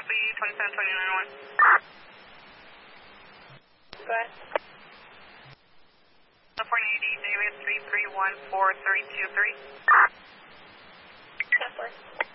copy, 27291. Go ahead. California AD, David 3314323. 10-4.